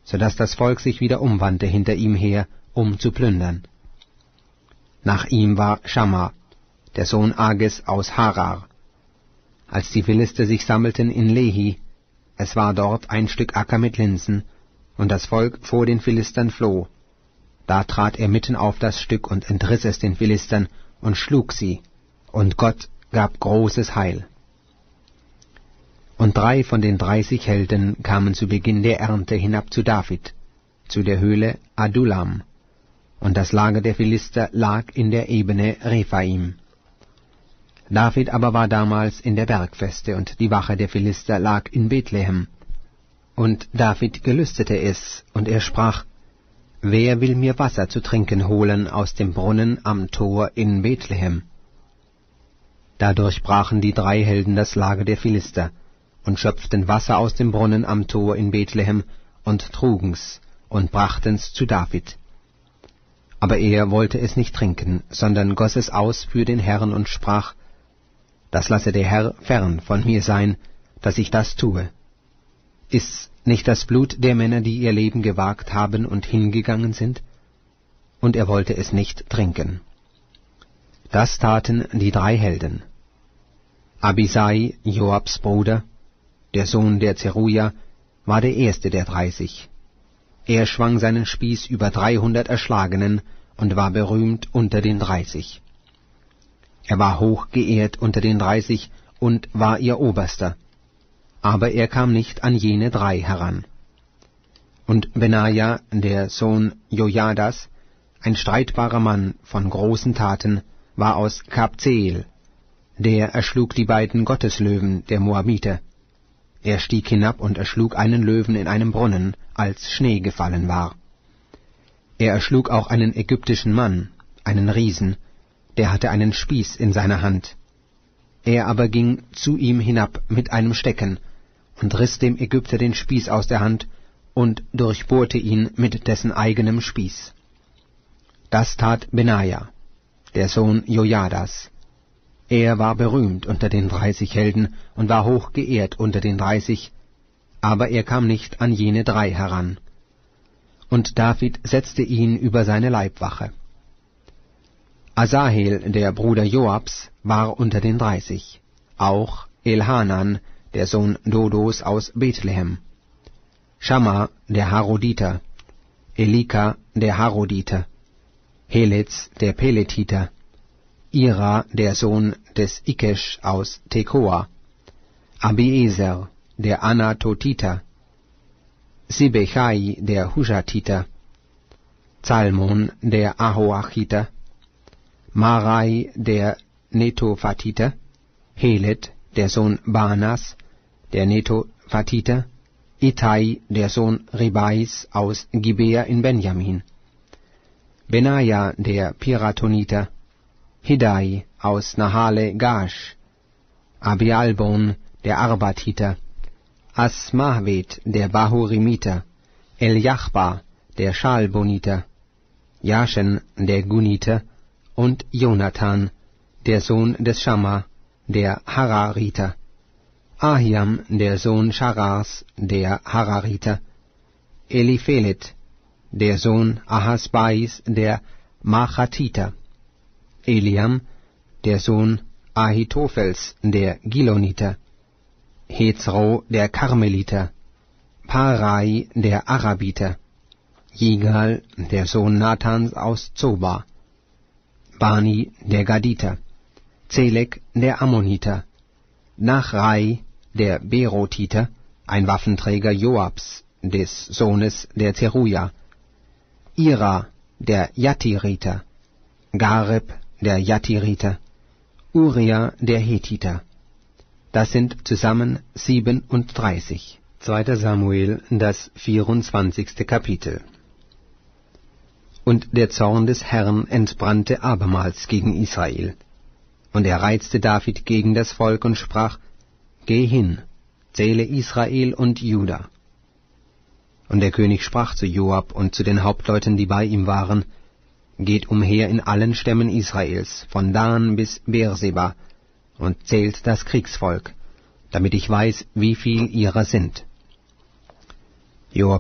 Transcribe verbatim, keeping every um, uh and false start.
so dass das Volk sich wieder umwandte hinter ihm her, um zu plündern. Nach ihm war Schamma, der Sohn Ages aus Harar. Als die Philister sich sammelten in Lehi, es war dort ein Stück Acker mit Linsen, und das Volk vor den Philistern floh. Da trat er mitten auf das Stück und entriss es den Philistern und schlug sie, und Gott gab großes Heil. Und drei von den dreißig Helden kamen zu Beginn der Ernte hinab zu David, zu der Höhle Adullam, und das Lager der Philister lag in der Ebene Rephaim. David aber war damals in der Bergfeste, und die Wache der Philister lag in Bethlehem. Und David gelüstete es, und er sprach, »Wer will mir Wasser zu trinken holen aus dem Brunnen am Tor in Bethlehem?« Da durchbrachen die drei Helden das Lager der Philister und schöpften Wasser aus dem Brunnen am Tor in Bethlehem und trugen's und brachten's zu David. Aber er wollte es nicht trinken, sondern goss es aus für den Herrn und sprach, »Das lasse der Herr fern von mir sein, dass ich das tue. Ist's nicht das Blut der Männer, die ihr Leben gewagt haben und hingegangen sind?« Und er wollte es nicht trinken. Das taten die drei Helden. Abisai, Joabs Bruder, der Sohn der Zeruja, war der erste der dreißig. Er schwang seinen Spieß über dreihundert Erschlagenen und war berühmt unter den dreißig. Er war hoch geehrt unter den dreißig und war ihr Oberster, aber er kam nicht an jene drei heran. Und Benaja, der Sohn Jojadas, ein streitbarer Mann von großen Taten, war aus Kabzeel, der erschlug die beiden Gotteslöwen der Moabiter. Er stieg hinab und erschlug einen Löwen in einem Brunnen, als Schnee gefallen war. Er erschlug auch einen ägyptischen Mann, einen Riesen, der hatte einen Spieß in seiner Hand. Er aber ging zu ihm hinab mit einem Stecken und riss dem Ägypter den Spieß aus der Hand und durchbohrte ihn mit dessen eigenem Spieß. Das tat Benaja, der Sohn Jojadas. Er war berühmt unter den dreißig Helden und war hoch geehrt unter den dreißig, aber er kam nicht an jene drei heran. Und David setzte ihn über seine Leibwache. Asahel, der Bruder Joabs, war unter den dreißig, auch Elhanan, der Sohn Dodos aus Bethlehem, Schamma, der Haroditer, Elika, der Haroditer, Helez, der Peletiter, Ira, der Sohn des Ikesch aus Tekoa, Abiezer, der Anatotiter, Sibechai, der Hushatiter, Zalmon, der Ahoachiter, Marai, der Netophatiter, Helet, der Sohn Banas, der Netophatiter, Itai, der Sohn Ribais aus Gibea in Benjamin, Benaja, der Piratoniter, Hidai aus Nahale Gash, Abialbon, der Arbatiter, Asmahvet, der Bahurimiter, Eljachba, der Schalboniter, Jashen, der Guniter, und Jonathan, der Sohn des Schamma, der Harariter, Ahiam, der Sohn Scharars, der Harariter, Eliphelet, der Sohn Ahasbais, der Machatiter, Eliam, der Sohn Ahitophels, der Giloniter, Hezro, der Karmeliter, Parai, der Arabiter, Jigal, der Sohn Nathans aus Zoba, Bani, der Gaditer, Zelek, der Ammoniter, Nachrai, der Berotiter, ein Waffenträger Joabs, des Sohnes der Zeruja, Ira, der Jatiriter, Gareb, der Jatiriter, Uria, der Hethiter. Das sind zusammen siebenunddreißig. zweiter Samuel, das vierundzwanzigste Kapitel. Und der Zorn des Herrn entbrannte abermals gegen Israel. Und er reizte David gegen das Volk und sprach, Geh hin, zähle Israel und Juda. Und der König sprach zu Joab und zu den Hauptleuten, die bei ihm waren, Geht umher in allen Stämmen Israels, von Dan bis Beerseba, und zählt das Kriegsvolk, damit ich weiß, wie viel ihrer sind. Joab